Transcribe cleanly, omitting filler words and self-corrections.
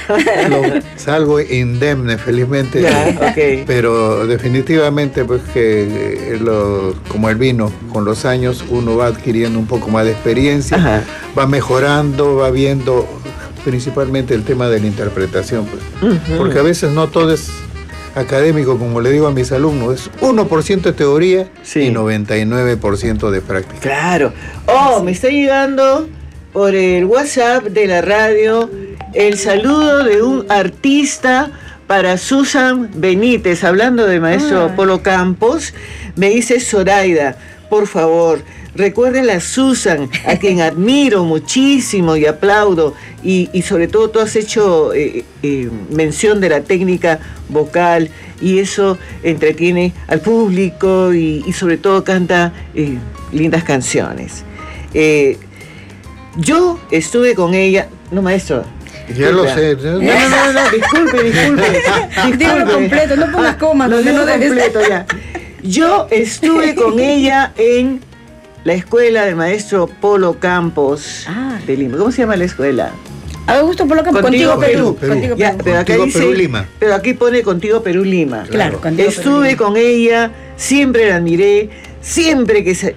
Salgo indemne, felizmente. Ya, okay. Pero definitivamente, pues que como el vino, con los años uno va adquiriendo un poco más de experiencia, Ajá. va mejorando, va viendo principalmente el tema de la interpretación, pues. Porque a veces no todo es académico, como le digo a mis alumnos, es 1% de teoría y 99% de práctica. Claro. Oh, me está llegando por el WhatsApp de la radio el saludo de un artista para Susan Benítez, hablando del maestro Polo Campos. Me dice: Zoraida, por favor, recuerden a Susan, a quien admiro muchísimo y aplaudo, y sobre todo tú has hecho mención de la técnica vocal, y eso entretiene al público y sobre todo canta lindas canciones. Yo estuve con ella, no, maestro. Ya lo sé. No, disculpe. Dilo completo, no pongas comas. Lo digo completo ya. Yo estuve con ella en la escuela del maestro Polo Campos de Lima. ¿Cómo se llama la escuela? Augusto Polo Campos, Contigo Perú. Contigo ya, pero acá dice, Perú Lima. Pero aquí pone Contigo Perú Lima. Claro, Estuve con ella, siempre la admiré, siempre que